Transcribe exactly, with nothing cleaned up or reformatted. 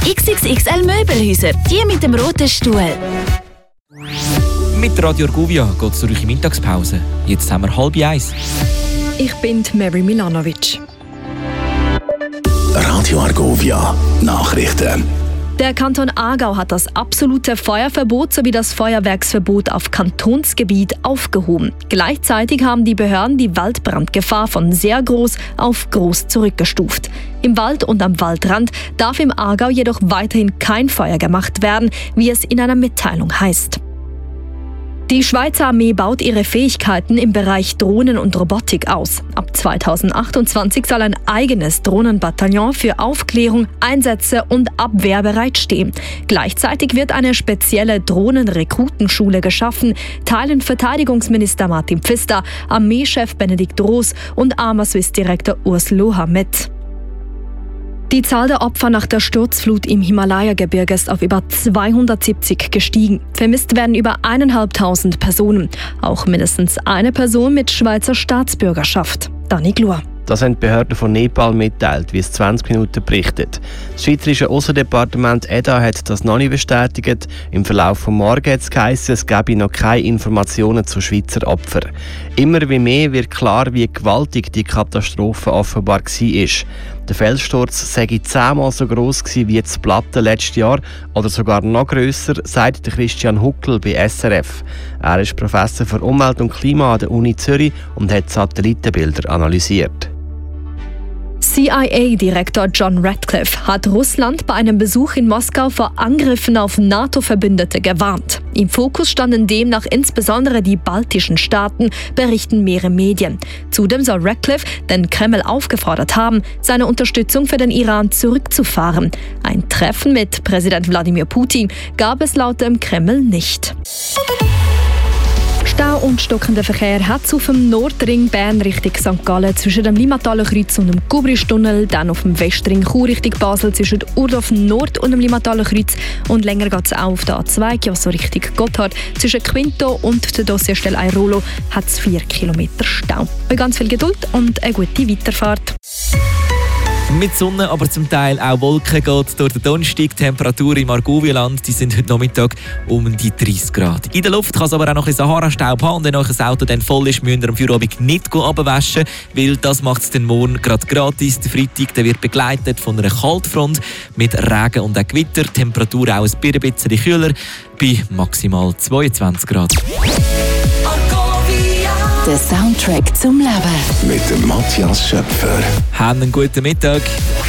X X X L Möbelhäuser, die mit dem roten Stuhl. Mit Radio Argovia geht es zurück in die Mittagspause. Jetzt haben wir halb eins. Ich bin Mary Milanovic. Radio Argovia, Nachrichten. Der Kanton Aargau hat das absolute Feuerverbot sowie das Feuerwerksverbot auf Kantonsgebiet aufgehoben. Gleichzeitig haben die Behörden die Waldbrandgefahr von sehr groß auf groß zurückgestuft. Im Wald und am Waldrand darf im Aargau jedoch weiterhin kein Feuer gemacht werden, wie es in einer Mitteilung heißt. Die Schweizer Armee baut ihre Fähigkeiten im Bereich Drohnen und Robotik aus. Ab zweitausendachtundzwanzig soll ein eigenes Drohnenbataillon für Aufklärung, Einsätze und Abwehr bereitstehen. Gleichzeitig wird eine spezielle Drohnenrekrutenschule geschaffen, teilen Verteidigungsminister Martin Pfister, Armeechef Benedikt Roos und Arma-Swiss-Direktor Urs Loha mit. Die Zahl der Opfer nach der Sturzflut im Himalaya-Gebirge ist auf über zweihundertsiebzig gestiegen. Vermisst werden über eintausendfünfhundert Personen. Auch mindestens eine Person mit Schweizer Staatsbürgerschaft. Dani Glur. Das haben die Behörden von Nepal mitteilt, wie es zwanzig Minuten berichtet. Das Schweizerische Aussendepartement E D A hat das noch nicht bestätigt. Im Verlauf des Morgens hat es geheißen, es gebe noch keine Informationen zu Schweizer Opfern. Immer wie mehr wird klar, wie gewaltig die Katastrophe offenbar war. Der Felssturz sei zehnmal so gross wie das Platten letztes Jahr oder sogar noch grösser, sagt Christian Huckel bei S R F. Er ist Professor für Umwelt und Klima an der Uni Zürich und hat Satellitenbilder analysiert. C I A-Direktor John Ratcliffe hat Russland bei einem Besuch in Moskau vor Angriffen auf NATO-Verbündete gewarnt. Im Fokus standen demnach insbesondere die baltischen Staaten, berichten mehrere Medien. Zudem soll Ratcliffe den Kreml aufgefordert haben, seine Unterstützung für den Iran zurückzufahren. Ein Treffen mit Präsident Wladimir Putin gab es laut dem Kreml nicht. Stau und stockender Verkehr hat es auf dem Nordring Bern Richtung Sankt Gallen zwischen dem Limataler Kreuz und dem Gubristunnel, dann auf dem Westring Chur Richtung Basel zwischen Urdorf Nord und dem Limataler Kreuz und länger geht es auch auf der A zwei, also Richtung Gotthard. Zwischen Quinto und der Dossierstelle Airolo hat es vier Kilometer Stau. Bei ganz viel Geduld und eine gute Weiterfahrt. Mit Sonne, aber zum Teil auch Wolken geht durch den Donnerstag. Die Temperaturen im Argovia-Land die sind heute Nachmittag um die dreißig Grad. In der Luft kann es aber auch noch ein bisschen Sahara-Staub haben. Und wenn euch ein Auto dann voll ist, müsst ihr am Feierabend nicht abwaschen, weil das macht es dann morgen gerade gratis. Der Freitag der wird begleitet von einer Kaltfront mit Regen und auch Gewitter. Die Temperatur auch ein bisschen kühler bei maximal zweiundzwanzig Grad. Der Soundtrack zum Leben. Mit dem Matthias Schöpfer. Habt einen guten Mittag.